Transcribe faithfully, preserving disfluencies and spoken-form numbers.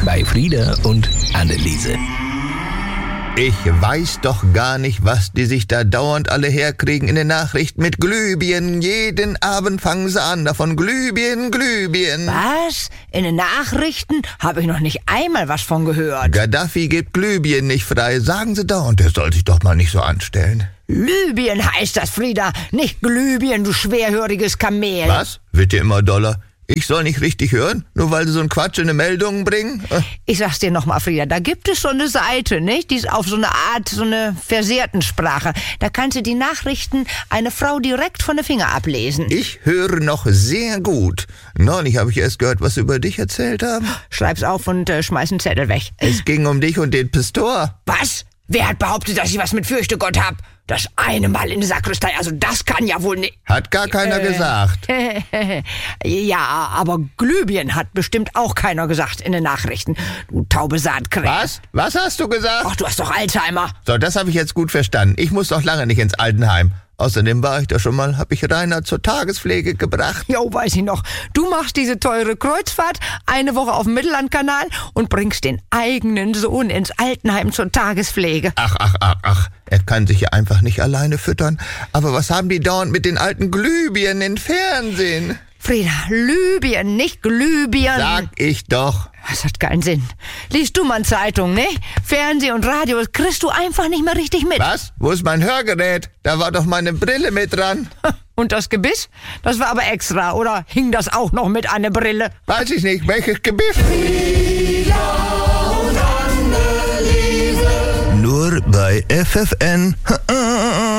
bei Frieda und Anneliese. Ich weiß doch gar nicht, was die sich da dauernd alle herkriegen in den Nachrichten mit Glühbirnen. Jeden Abend fangen sie an, davon Glühbirnen, Glühbirnen. Was? In den Nachrichten habe ich noch nicht einmal was von gehört. Gaddafi gibt Glühbirnen nicht frei, sagen sie dauernd. Der soll sich doch mal nicht so anstellen. Glühbirnen heißt das, Frieda, nicht Glühbirnen, du schwerhöriges Kamel. Was? Wird dir immer doller? Ich soll nicht richtig hören, nur weil sie so einen Quatsch in den Meldungen bringen? Ich sag's dir nochmal, Frieda, da gibt es so eine Seite, nicht? Die ist auf so eine Art, so eine versehrten Sprache. Da kannst du die Nachrichten eine Frau direkt von den Finger ablesen. Ich höre noch sehr gut. Neulich habe ich erst gehört, was sie über dich erzählt haben. Schreib's auf und äh, schmeiß einen Zettel weg. Es ging um dich und den Pastor. Was? Wer hat behauptet, dass ich was mit Fürchte Gott hab? Das eine Mal in der Sakristei, also das kann ja wohl nicht... Hat gar keiner äh, gesagt. Ja, aber Glühbirnen hat bestimmt auch keiner gesagt in den Nachrichten. Du taube Saatkrähe. Was? Was hast du gesagt? Ach, du hast doch Alzheimer. So, das habe ich jetzt gut verstanden. Ich muss doch lange nicht ins Altenheim. Außerdem war ich da schon mal, habe ich Rainer zur Tagespflege gebracht. Jo, weiß ich noch. Du machst diese teure Kreuzfahrt eine Woche auf dem Mittellandkanal und bringst den eigenen Sohn ins Altenheim zur Tagespflege. Ach, ach, ach, ach. Er kann sich ja einfach nicht alleine füttern. Aber was haben die dauernd mit den alten Glühbirnen im Fernsehen? Frieda, Glühbirnen, nicht Glühbirnen. Sag ich doch. Das hat keinen Sinn. Liest du mal Zeitung, ne? Fernsehen und Radio, das kriegst du einfach nicht mehr richtig mit. Was? Wo ist mein Hörgerät? Da war doch meine Brille mit dran. Und das Gebiss? Das war aber extra, oder hing das auch noch mit an der Brille? Weiß ich nicht, welches Gebiss? Frieda und Anneliese. Nur bei F F N.